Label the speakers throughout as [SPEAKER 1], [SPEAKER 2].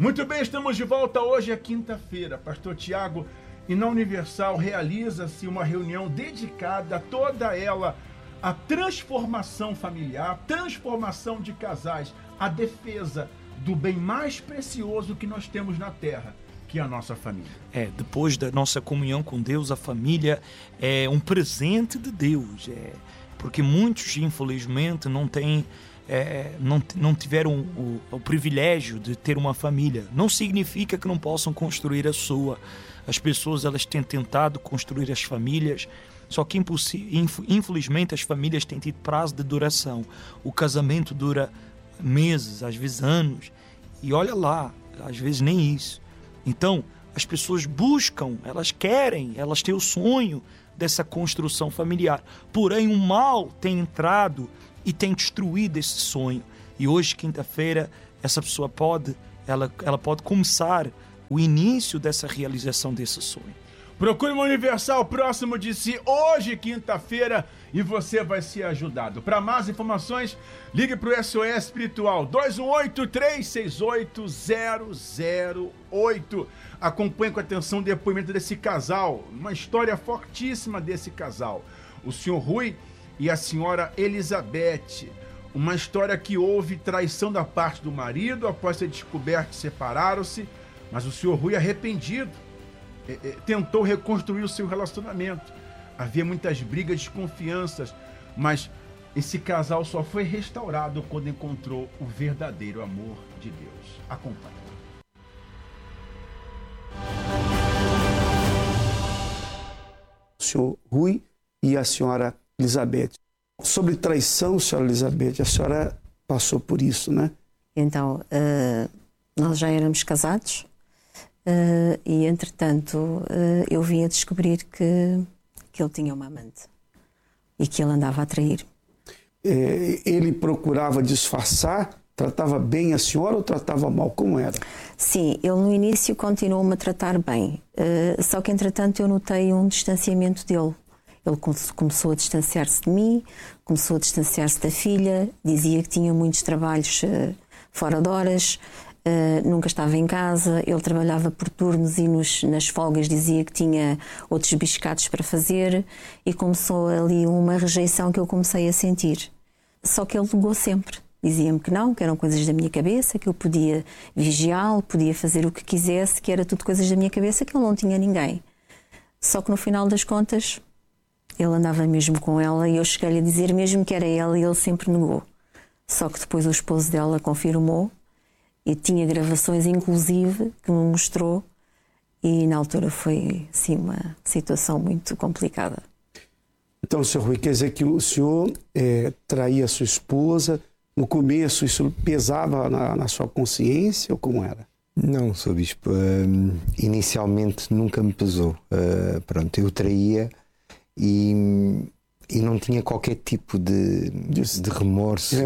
[SPEAKER 1] Muito bem, estamos de volta. Hoje é quinta-feira, Pastor Tiago, e na Universal realiza-se uma reunião dedicada, toda ela, à transformação familiar, transformação de casais, a defesa do bem mais precioso que nós temos na terra, que é a nossa família.
[SPEAKER 2] Depois da nossa comunhão com Deus, a família é um presente de Deus, porque muitos, infelizmente, não tiveram o privilégio de ter uma família. Não significa que não possam construir a sua. As pessoas, elas têm tentado construir as famílias, só que infelizmente as famílias têm tido prazo de duração. O casamento dura meses, às vezes anos, e olha lá, às vezes nem isso. Então, as pessoas buscam, elas querem, elas têm o sonho dessa construção familiar. Porém, o mal tem entrado e tem destruído esse sonho. E hoje, quinta-feira, essa pessoa pode começar o início dessa realização desse sonho.
[SPEAKER 1] Procure uma Universal próximo de si hoje, quinta-feira, e você vai ser ajudado. Para mais informações, ligue para o SOS Espiritual 218-368-008. Acompanhe com atenção o depoimento desse casal, uma história fortíssima desse casal. O senhor Rui e a senhora Elizabeth. Uma história que houve traição da parte do marido após ser descoberto que separaram-se, mas o senhor Rui, arrependido, tentou reconstruir o seu relacionamento. Havia muitas brigas, desconfianças, mas esse casal só foi restaurado quando encontrou o verdadeiro amor de Deus. Acompanhe.
[SPEAKER 3] O senhor Rui e a senhora Elizabeth. Sobre traição, senhora Elizabeth, a senhora passou por isso, né?
[SPEAKER 4] Então, nós já éramos casados e, entretanto, eu vim a descobrir que ele tinha uma amante e que ele andava a trair.
[SPEAKER 3] Ele procurava disfarçar, tratava bem a senhora ou tratava mal? Como era?
[SPEAKER 4] Sim, ele no início continuou-me a tratar bem, só que, entretanto, eu notei um distanciamento dele. Ele começou a distanciar-se de mim, começou a distanciar-se da filha, dizia que tinha muitos trabalhos fora de horas, nunca estava em casa, ele trabalhava por turnos e nas folgas dizia que tinha outros biscados para fazer, e começou ali uma rejeição que eu comecei a sentir. Só que ele negou sempre. Dizia-me que não, que eram coisas da minha cabeça, que eu podia vigiá-lo, podia fazer o que quisesse, que era tudo coisas da minha cabeça, que ele não tinha ninguém. Só que no final das contas, ele andava mesmo com ela e eu cheguei-lhe a dizer mesmo que era ela e ele sempre negou. Só que depois o esposo dela confirmou e tinha gravações inclusive que me mostrou, e na altura foi assim uma situação muito complicada.
[SPEAKER 3] Então, senhor Rui, quer dizer que o senhor traía a sua esposa, no começo isso pesava na sua consciência ou como era?
[SPEAKER 5] Não, Sr. Bispo, inicialmente nunca me pesou. Pronto, eu traía e não tinha qualquer tipo de remorso.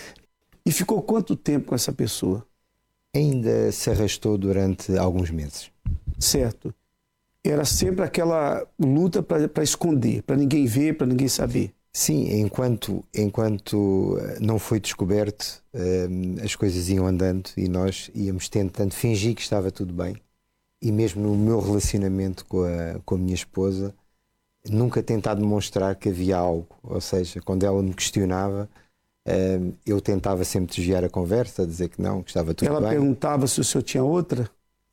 [SPEAKER 3] E ficou quanto tempo com essa pessoa?
[SPEAKER 5] Ainda se arrastou durante alguns meses.
[SPEAKER 3] Certo. Era sempre aquela luta para esconder, para ninguém ver, para ninguém saber.
[SPEAKER 5] Sim, enquanto não foi descoberto, as coisas iam andando e nós íamos tentando fingir que estava tudo bem. E mesmo no meu relacionamento com a minha esposa, nunca tentar demonstrar que havia algo. Ou seja, quando ela me questionava, eu tentava sempre desviar a conversa, dizer que não, que estava tudo bem.
[SPEAKER 3] Ela perguntava se o senhor tinha outra?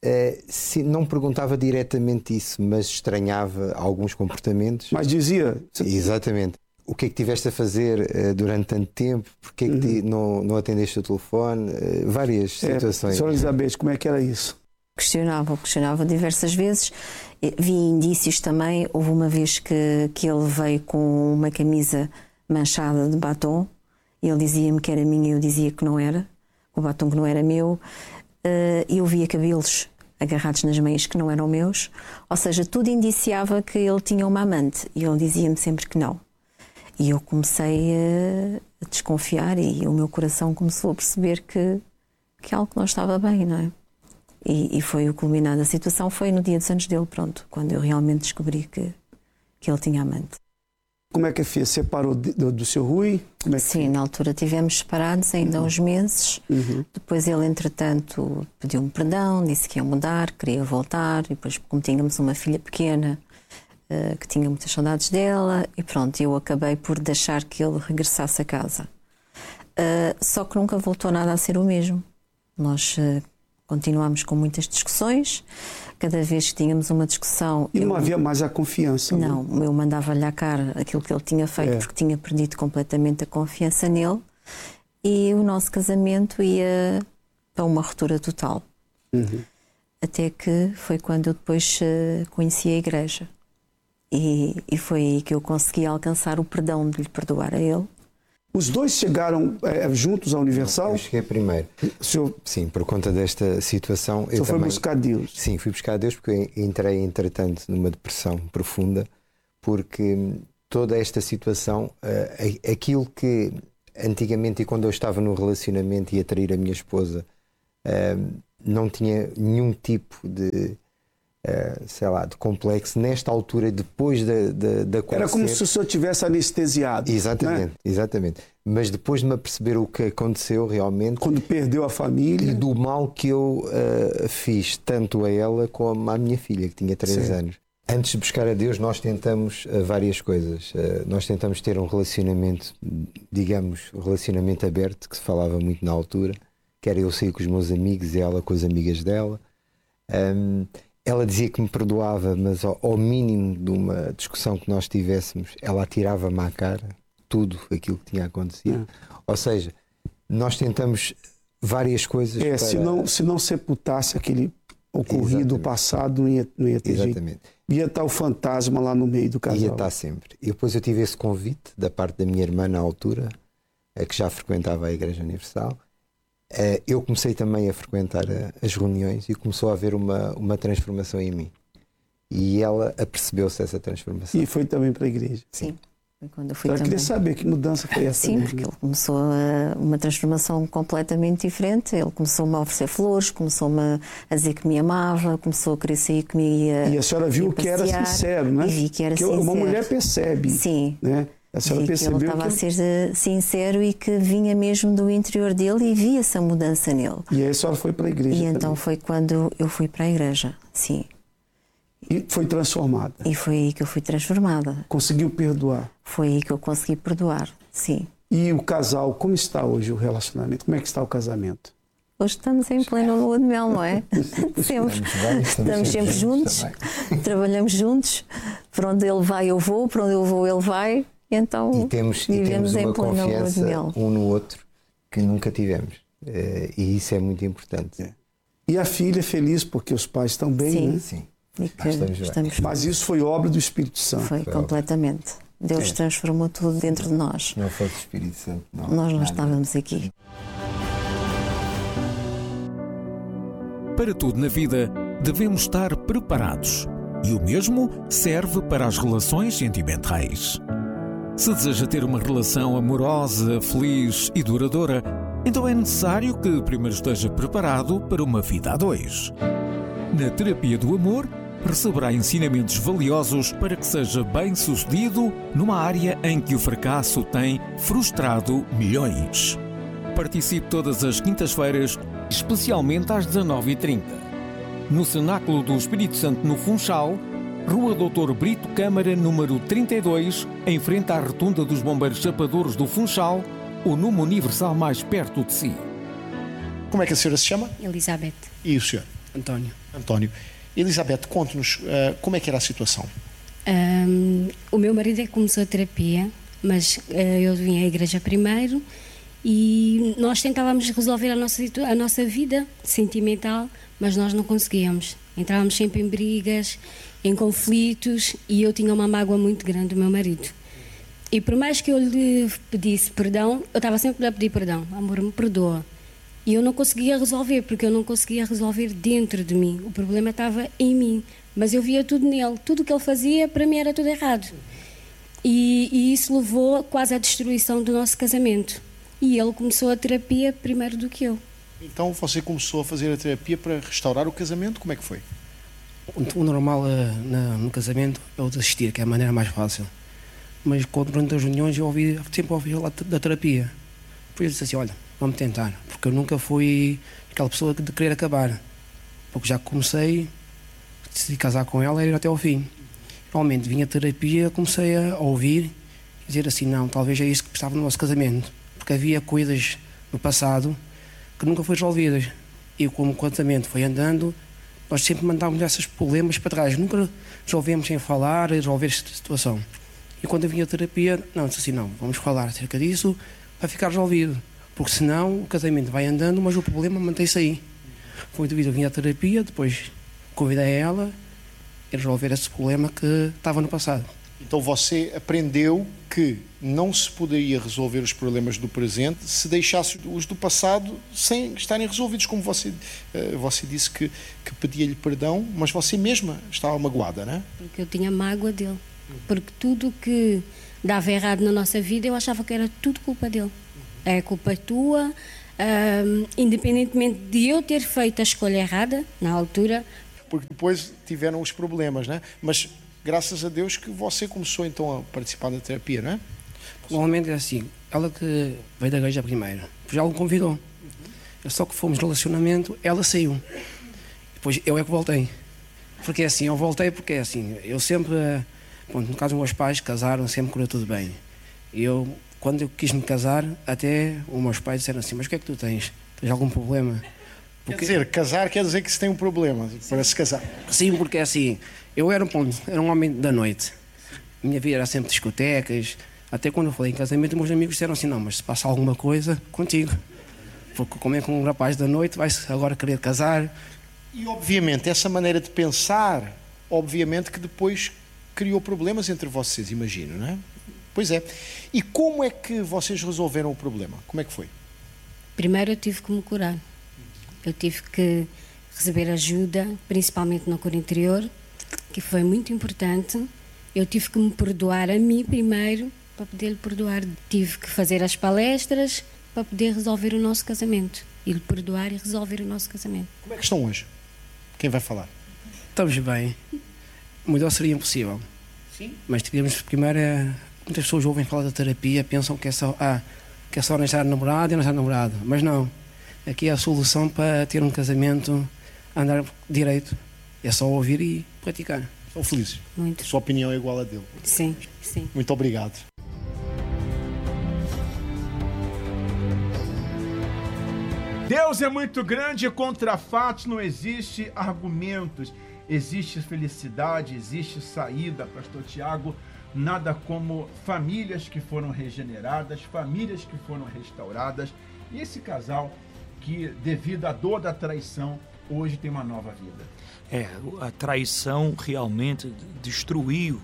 [SPEAKER 5] Não perguntava diretamente isso, mas estranhava alguns comportamentos.
[SPEAKER 3] Mas dizia?
[SPEAKER 5] Exatamente. O que é que tiveste a fazer durante tanto tempo? Porquê é que não atendeste o telefone? Várias situações.
[SPEAKER 3] Senhora Elizabeth, como é que era isso?
[SPEAKER 4] Questionava diversas vezes. Vi indícios também. Houve uma vez que ele veio com uma camisa manchada de batom. Ele dizia-me que era minha e eu dizia que não era. O batom que não era meu. Eu via cabelos agarrados nas meias que não eram meus. Ou seja, tudo indiciava que ele tinha uma amante. E ele dizia-me sempre que não. E eu comecei a desconfiar e o meu coração começou a perceber que algo não estava bem, não é? E foi o culminar da situação, foi no dia dos anos dele, pronto, quando eu realmente descobri que ele tinha amante.
[SPEAKER 3] Como é que fez? Separou do seu Rui? Como é que
[SPEAKER 4] Sim, na altura estivemos separados ainda há uns meses. Depois ele, entretanto, pediu-me perdão, disse que ia mudar, queria voltar. E depois, como tínhamos uma filha pequena, que tinha muitas saudades dela, e pronto, eu acabei por deixar que ele regressasse a casa. Só que nunca voltou nada a ser o mesmo. Nós continuámos com muitas discussões. Cada vez que tínhamos uma discussão...
[SPEAKER 3] E não havia mais a confiança?
[SPEAKER 4] Não, eu mandava-lhe à cara aquilo que ele tinha feito, porque tinha perdido completamente a confiança nele, e o nosso casamento ia para uma ruptura total. Até que foi quando eu depois conheci a igreja. E foi aí que eu consegui alcançar o perdão de lhe perdoar a ele.
[SPEAKER 3] Os dois chegaram juntos à Universal?
[SPEAKER 5] Eu cheguei primeiro. Sim, por conta desta situação.
[SPEAKER 3] O senhor foi buscar Deus?
[SPEAKER 5] Sim, fui buscar Deus porque eu entrei, entretanto, numa depressão profunda, porque toda esta situação, aquilo que antigamente, e quando eu estava no relacionamento e a trair a minha esposa, não tinha nenhum tipo de... sei lá, de complexo, nesta altura, depois da acontecer...
[SPEAKER 3] Era como se o senhor tivesse anestesiado.
[SPEAKER 5] Exatamente,
[SPEAKER 3] né?
[SPEAKER 5] exatamente. Mas depois de me aperceber o que aconteceu realmente...
[SPEAKER 3] Quando perdeu a família...
[SPEAKER 5] E do mal que eu fiz, tanto a ela como à minha filha, que tinha 3 anos. Antes de buscar a Deus, nós tentamos várias coisas. Nós tentamos ter um relacionamento, digamos, um relacionamento aberto, que se falava muito na altura, que era eu sair com os meus amigos e ela com as amigas dela. Ela dizia que me perdoava, mas ao mínimo de uma discussão que nós tivéssemos, ela atirava-me à cara tudo aquilo que tinha acontecido. Ou seja, nós tentamos várias coisas para...
[SPEAKER 3] Se não sepultasse aquele ocorrido do passado, não ia ter
[SPEAKER 5] Exatamente.
[SPEAKER 3] jeito. Ia estar o fantasma lá no meio do casal.
[SPEAKER 5] Ia estar sempre. E depois eu tive esse convite da parte da minha irmã na altura, que já frequentava a Igreja Universal. Eu comecei também a frequentar as reuniões e começou a haver uma transformação em mim. E ela apercebeu-se dessa transformação.
[SPEAKER 3] E foi também para a igreja?
[SPEAKER 4] Sim. Foi quando eu fui também.
[SPEAKER 3] Queria saber que mudança foi essa.
[SPEAKER 4] Sim, porque ele começou uma transformação completamente diferente. Ele começou-me a oferecer flores, começou-me a dizer que me amava, começou a querer sair comigo.
[SPEAKER 3] E a senhora viu que era sincero, não é?
[SPEAKER 4] E vi que era
[SPEAKER 3] porque
[SPEAKER 4] sincero.
[SPEAKER 3] Uma mulher percebe.
[SPEAKER 4] Sim.
[SPEAKER 3] Né? A senhora percebeu
[SPEAKER 4] que ele estava a ser sincero e que vinha mesmo do interior dele e via essa mudança nele.
[SPEAKER 3] E aí a senhora foi para a igreja.
[SPEAKER 4] E então foi quando eu fui para a igreja, sim.
[SPEAKER 3] E foi transformada.
[SPEAKER 4] E foi aí que eu fui transformada.
[SPEAKER 3] Conseguiu perdoar.
[SPEAKER 4] Foi aí que eu consegui perdoar, sim.
[SPEAKER 3] E o casal, como está hoje o relacionamento? Como é que está o casamento?
[SPEAKER 4] Hoje estamos em plena lua de mel, não é? Estamos sempre juntos, trabalhamos juntos. Para onde ele vai, eu vou. Para onde eu vou, ele vai. Então,
[SPEAKER 5] e temos uma confiança um no outro que nunca tivemos. E isso é muito importante.
[SPEAKER 3] E a filha feliz porque os pais estão bem,
[SPEAKER 4] sim.
[SPEAKER 3] né?
[SPEAKER 5] Sim.
[SPEAKER 4] Estamos...
[SPEAKER 3] Mas isso foi obra do Espírito Santo.
[SPEAKER 4] Foi completamente. Deus transformou tudo dentro de nós.
[SPEAKER 5] Se não fosse o Espírito Santo,
[SPEAKER 4] nós não estávamos aqui.
[SPEAKER 6] Para tudo na vida, devemos estar preparados. E o mesmo serve para as relações sentimentais. Se deseja ter uma relação amorosa, feliz e duradoura, então é necessário que primeiro esteja preparado para uma vida a dois. Na terapia do amor, receberá ensinamentos valiosos para que seja bem-sucedido numa área em que o fracasso tem frustrado milhões. Participe todas as quintas-feiras, especialmente às 19h30. No Cenáculo do Espírito Santo, no Funchal, Rua Doutor Brito Câmara, número 32, em frente à Rotunda dos Bombeiros Chapadores do Funchal, ou numa Universal mais perto de si.
[SPEAKER 7] Como é que a senhora se chama?
[SPEAKER 8] Elizabeth.
[SPEAKER 7] E o senhor?
[SPEAKER 8] António.
[SPEAKER 7] António. Elizabeth, conte-nos como é que era a situação.
[SPEAKER 8] O meu marido é que começou a terapia, mas eu vim à igreja primeiro e nós tentávamos resolver a nossa vida sentimental, mas nós não conseguíamos. Entrávamos sempre em brigas, em conflitos, e eu tinha uma mágoa muito grande do meu marido. E por mais que eu lhe pedisse perdão, eu estava sempre a pedir perdão. Amor, me perdoa. E eu não conseguia resolver, porque eu não conseguia resolver dentro de mim. O problema estava em mim, mas eu via tudo nele. Tudo o que ele fazia, para mim, era tudo errado. E isso levou quase à destruição do nosso casamento. E ele começou a terapia primeiro do que eu.
[SPEAKER 7] Então você começou a fazer a terapia para restaurar o casamento? Como é que foi?
[SPEAKER 9] O normal no casamento é o de assistir, que é a maneira mais fácil. mas durante as reuniões eu sempre ouvi falar da terapia. Depois eu disse assim, olha, vamos tentar, porque eu nunca fui aquela pessoa de querer acabar, porque já comecei, decidi casar com ela e ir até ao fim. Realmente vinha a terapia, comecei a ouvir e dizer assim, não, talvez é isso que precisava no nosso casamento, porque havia coisas no passado que nunca foram resolvidas, e como o casamento foi andando, nós sempre mandávamos esses problemas para trás, nunca resolvemos sem falar e resolver esta situação. E quando eu vinha a terapia, não, disse assim, não, vamos falar acerca disso para ficar resolvido, porque senão o casamento vai andando, mas o problema mantém-se aí. Foi devido a vir à terapia, depois convidei ela a resolver esse problema que estava no passado.
[SPEAKER 7] Então você aprendeu que não se poderia resolver os problemas do presente se deixasse os do passado sem estarem resolvidos, como você disse que pedia-lhe perdão, mas você mesma estava magoada, não é?
[SPEAKER 8] Porque eu tinha mágoa dele. Porque tudo que dava errado na nossa vida, eu achava que era tudo culpa dele. É culpa tua, independentemente de eu ter feito a escolha errada, na altura.
[SPEAKER 7] Porque depois tiveram os problemas, não é? Mas graças a Deus que você começou então a participar da terapia, não é?
[SPEAKER 9] Normalmente é assim, ela que veio da igreja primeiro, já o convidou. Só que fomos no relacionamento, ela saiu. Depois eu é que voltei. Porque assim, eu voltei porque assim, eu sempre, no caso dos meus pais casaram, sempre correu tudo bem. E eu, quando eu quis me casar, até os meus pais disseram assim, mas o que é que tu tens? Tens algum problema?
[SPEAKER 7] Porque... Quer dizer, casar quer dizer que se tem um problema para se casar.
[SPEAKER 9] Sim, porque assim, eu era um homem da noite. Minha vida era sempre discotecas. Até quando eu falei em casamento, meus amigos disseram assim, não, mas se passa alguma coisa, contigo. Porque como é que um rapaz da noite vai agora querer casar?
[SPEAKER 7] E obviamente, essa maneira de pensar, obviamente que depois criou problemas entre vocês, imagino, não é? Pois é. E como é que vocês resolveram o problema? Como é que foi?
[SPEAKER 8] Primeiro eu tive que me curar. Eu tive que receber ajuda, principalmente na cura interior, que foi muito importante. Eu tive que me perdoar a mim primeiro, para poder lhe perdoar. Tive que fazer as palestras para poder resolver o nosso casamento. E lhe perdoar e resolver o nosso casamento.
[SPEAKER 7] Como é que estão hoje? Quem vai falar?
[SPEAKER 9] Estamos bem. Melhor seria impossível. Sim. Mas tivemos primeiro... Muitas pessoas ouvem falar da terapia, pensam que é só arranjar namorado e arranjar namorado. Mas não. Aqui é a solução para ter um casamento, andar direito. É só ouvir e praticar.
[SPEAKER 7] São felizes?
[SPEAKER 8] Muito.
[SPEAKER 7] A sua opinião é igual a dele?
[SPEAKER 8] Sim, sim.
[SPEAKER 7] Muito obrigado.
[SPEAKER 1] Deus é muito grande e contra fatos não existe argumentos. Existe felicidade, existe saída, Pastor Tiago. Nada como famílias que foram regeneradas, famílias que foram restauradas. E esse casal que, devido à dor da traição, hoje tem uma nova vida.
[SPEAKER 2] A traição realmente destruiu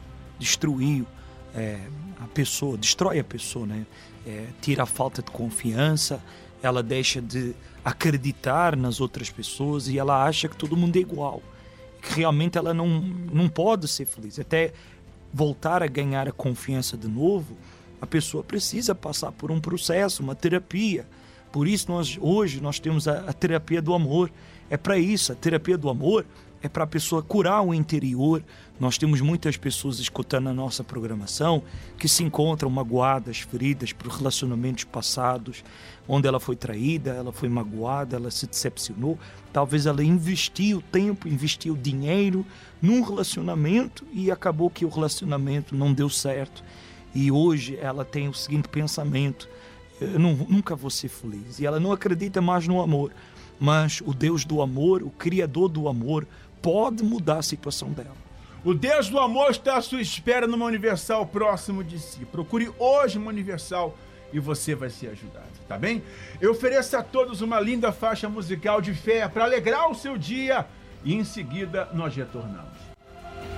[SPEAKER 2] a pessoa, destrói a pessoa, né? Tira a falta de confiança, ela deixa de acreditar nas outras pessoas e ela acha que todo mundo é igual. Que realmente ela não pode ser feliz. Até voltar a ganhar a confiança de novo, a pessoa precisa passar por um processo, uma terapia. Por isso hoje nós temos a terapia do amor. É para isso, a terapia do amor é para a pessoa curar o interior. Nós temos muitas pessoas escutando a nossa programação que se encontram magoadas, feridas por relacionamentos passados, onde ela foi traída, ela foi magoada, ela se decepcionou. Talvez ela investiu tempo, investiu dinheiro num relacionamento e acabou que o relacionamento não deu certo. E hoje ela tem o seguinte pensamento: eu nunca vou ser feliz. E ela não acredita mais no amor. Mas o Deus do amor, o Criador do amor, pode mudar a situação dela.
[SPEAKER 1] O Deus do amor está à sua espera numa Universal próximo de si. Procure hoje uma Universal e você vai ser ajudado, tá bem? Eu ofereço a todos uma linda faixa musical de fé para alegrar o seu dia e em seguida nós retornamos.